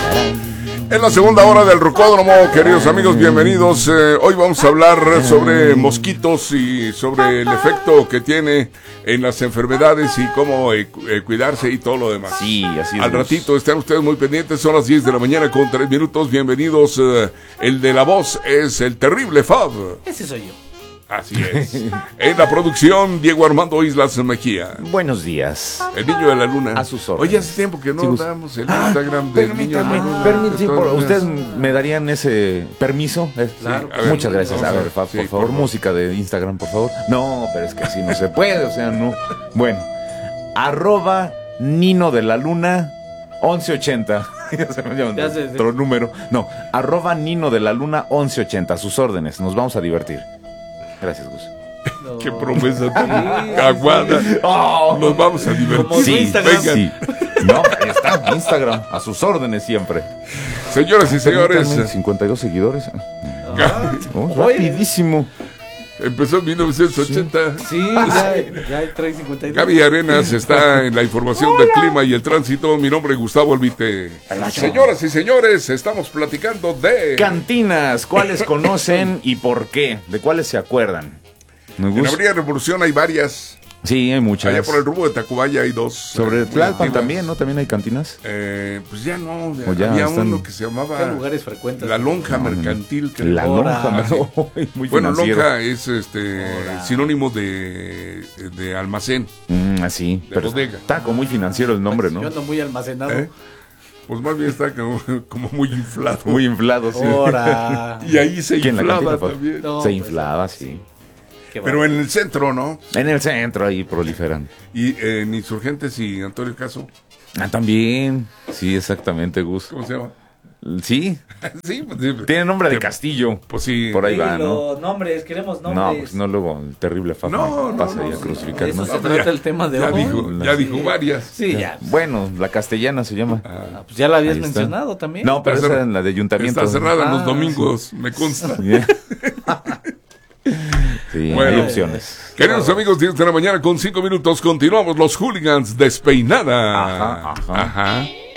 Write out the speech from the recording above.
En la segunda hora del Rocódromo, queridos amigos, bienvenidos. Hoy vamos a hablar sobre mosquitos y sobre el efecto que tiene en las enfermedades y cómo cuidarse y todo lo demás. Sí, así es. Al ratito están ustedes muy pendientes, son las 10 de la mañana con 3 minutos. Bienvenidos. El de la voz es el terrible Fab. Ese soy yo. Así es. En la producción, Diego Armando Islas Mejía. Buenos días. El niño de la luna. A sus órdenes. Oye, hace tiempo que no damos el Instagram del niño de la luna. Permítame, ¿ustedes me darían ese permiso? Claro. A ver, Muchas gracias. A ver, Fab, sí, por favor, música de Instagram, por favor. No, pero es que así no se puede, o sea, no. Bueno, @Nino de la Luna 1180. Ya se me llama otro número. No, @Nino de la Luna 1180. A sus órdenes. Nos vamos a divertir. Gracias, Gus. No. Qué promesa tan aguada. Nos vamos a divertir. Como Sí, Instagram. sí. No, ahí está, Instagram. A sus órdenes siempre. Señoras y señores, Permítanme, 52 seguidores. Oh, Oye. rapidísimo. empezó en 1980. Sí, ya trae 52. Gaby Arenas está en la información del clima y el tránsito. Mi nombre es Gustavo Albite. Señoras y señores, estamos platicando de... Cantinas, ¿cuáles conocen y por qué? ¿De cuáles se acuerdan? Me En gusta. Avenida Revolución hay varias. Sí, hay muchas. Allá por el rumbo de Tacubaya hay dos. Sobre muy Tlalpan antiguas. también, ¿no? También hay cantinas. Pues ya no. O ya había están- uno que se llamaba... ¿Qué lugares frecuentas? La Lonja No, no, no. Mercantil. creo. La Ahora. lonja, muy Bueno, financiero. lonja es Ahora. sinónimo de almacén. Así. De Pero bodega. está como muy financiero el nombre, ¿no? Yo ando muy almacenado. ¿Eh? Pues más bien está como muy inflado. Muy inflado, sí. Ahora. Y ahí se ¿Quién la inflaba cantina, Fab? también. No, Se pues, inflaba, sí. qué Pero bárbaro. en el centro, ¿no? En el centro ahí proliferan. Y en Insurgentes y Antonio Caso. Ah, también. Sí, exactamente, Gus. ¿Cómo se llama? Sí, Sí, pues, sí. tiene nombre de castillo. Pues sí. Por ahí va, ¿no? Los nombres, queremos No, nombres. pues no, luego el terrible Fab No, pasa no, ahí a no, crucificarnos. Eso se trata el tema de Ya hoy. dijo varias. Sí, ya. Bueno, la castellana se llama. Ah, pues ya la habías Ahí está. mencionado también. No, pero Está esa cerrada. era la de ayuntamiento. Está cerrada Ah, los domingos, me consta. Yeah. Sí, Bueno. hay opciones. Queridos amigos, 10 de la mañana con 5 minutos. Continuamos los hooligans despeinada. Ajá, ajá. Ajá.